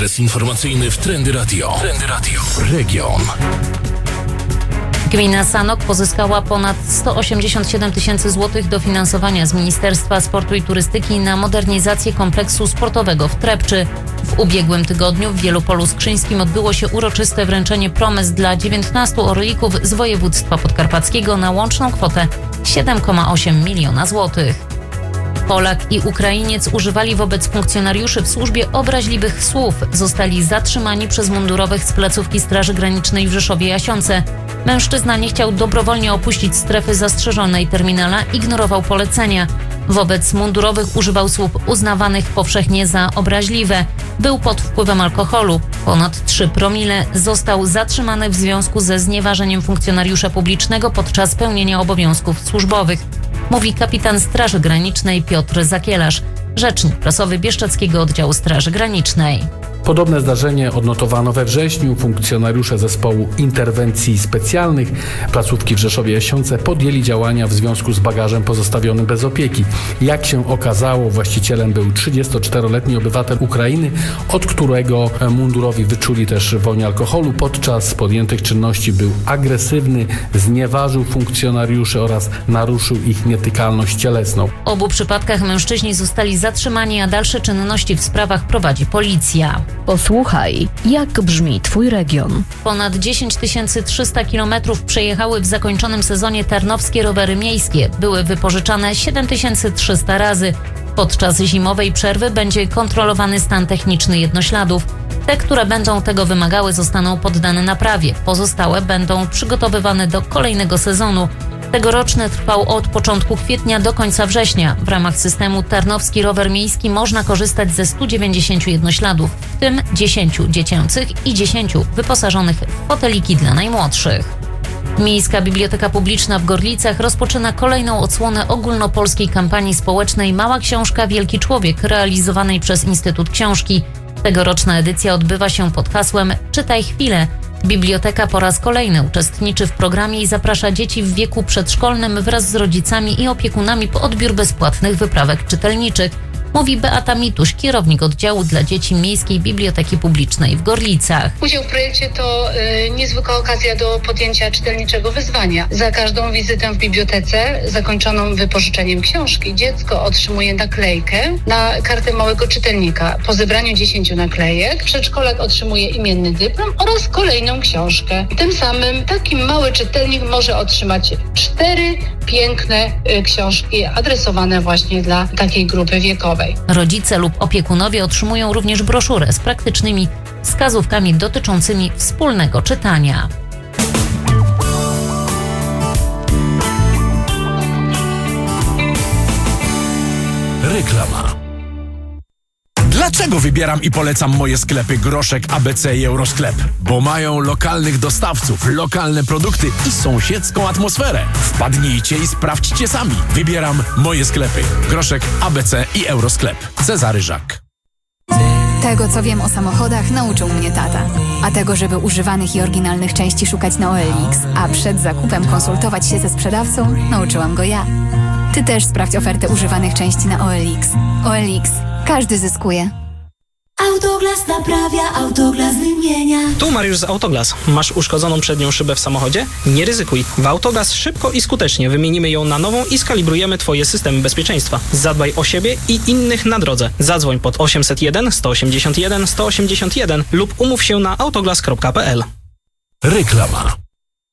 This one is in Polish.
Adres informacyjny w Trendy Radio. Trendy Radio. Region. Gmina Sanok pozyskała ponad 187 tysięcy złotych dofinansowania z Ministerstwa Sportu i Turystyki na modernizację kompleksu sportowego w Trepczy. W ubiegłym tygodniu w Wielopolu Skrzyńskim odbyło się uroczyste wręczenie promes dla 19 orlików z województwa podkarpackiego na łączną kwotę 7,8 miliona złotych. Polak i Ukrainiec używali wobec funkcjonariuszy w służbie obraźliwych słów. Zostali zatrzymani przez mundurowych z placówki Straży Granicznej w Rzeszowie-Jasionce. Mężczyzna nie chciał dobrowolnie opuścić strefy zastrzeżonej terminala, ignorował polecenia. Wobec mundurowych używał słów uznawanych powszechnie za obraźliwe. Był pod wpływem alkoholu. Ponad 3 promile. Został zatrzymany w związku ze znieważeniem funkcjonariusza publicznego podczas pełnienia obowiązków służbowych. Mówi kapitan Straży Granicznej Piotr Zakielarz, rzecznik prasowy Bieszczadzkiego Oddziału Straży Granicznej. Podobne zdarzenie odnotowano we wrześniu. Funkcjonariusze zespołu interwencji specjalnych placówki w Rzeszowie-Jasionce podjęli działania w związku z bagażem pozostawionym bez opieki. Jak się okazało, właścicielem był 34-letni obywatel Ukrainy, od którego mundurowi wyczuli też woń alkoholu. Podczas podjętych czynności był agresywny, znieważył funkcjonariuszy oraz naruszył ich nietykalność cielesną. W obu przypadkach mężczyźni zostali zatrzymani, a dalsze czynności w sprawach prowadzi policja. Posłuchaj, jak brzmi Twój region. Ponad 10 300 kilometrów przejechały w zakończonym sezonie tarnowskie rowery miejskie. Były wypożyczane 7300 razy. Podczas zimowej przerwy będzie kontrolowany stan techniczny jednośladów. Te, które będą tego wymagały, zostaną poddane naprawie. Pozostałe będą przygotowywane do kolejnego sezonu. Tegoroczny trwał od początku kwietnia do końca września. W ramach systemu Tarnowski Rower Miejski można korzystać ze 190 jednośladów, w tym 10 dziecięcych i 10 wyposażonych w foteliki dla najmłodszych. Miejska Biblioteka Publiczna w Gorlicach rozpoczyna kolejną odsłonę ogólnopolskiej kampanii społecznej Mała Książka – Wielki Człowiek, realizowanej przez Instytut Książki. Tegoroczna edycja odbywa się pod hasłem Czytaj chwilę. Biblioteka po raz kolejny uczestniczy w programie i zaprasza dzieci w wieku przedszkolnym wraz z rodzicami i opiekunami po odbiór bezpłatnych wyprawek czytelniczych. Mówi Beata Mituś, kierownik oddziału dla dzieci Miejskiej Biblioteki Publicznej w Gorlicach. Udział w projekcie to niezwykła okazja do podjęcia czytelniczego wyzwania. Za każdą wizytę w bibliotece zakończoną wypożyczeniem książki dziecko otrzymuje naklejkę na kartę małego czytelnika. Po zebraniu 10 naklejek przedszkolak otrzymuje imienny dyplom oraz kolejną książkę. Tym samym taki mały czytelnik może otrzymać 4 piękne książki adresowane właśnie dla takiej grupy wiekowej. Rodzice lub opiekunowie otrzymują również broszurę z praktycznymi wskazówkami dotyczącymi wspólnego czytania. Reklama. Dlaczego wybieram i polecam moje sklepy Groszek, ABC i Eurosklep? Bo mają lokalnych dostawców, lokalne produkty i sąsiedzką atmosferę. Wpadnijcie i sprawdźcie sami. Wybieram moje sklepy Groszek, ABC i Eurosklep. Cezary Żak. Tego, co wiem o samochodach, nauczył mnie tata. A tego, żeby używanych i oryginalnych części szukać na OLX, a przed zakupem konsultować się ze sprzedawcą, nauczyłam go ja. Ty też sprawdź ofertę używanych części na OLX. OLX. Każdy zyskuje. Autoglas naprawia, Autoglas wymienia. Tu Mariusz z Autoglas. Masz uszkodzoną przednią szybę w samochodzie? Nie ryzykuj. W Autoglas szybko i skutecznie wymienimy ją na nową i skalibrujemy Twoje systemy bezpieczeństwa. Zadbaj o siebie i innych na drodze. Zadzwoń pod 801 181 181 lub umów się na autoglas.pl. Reklama.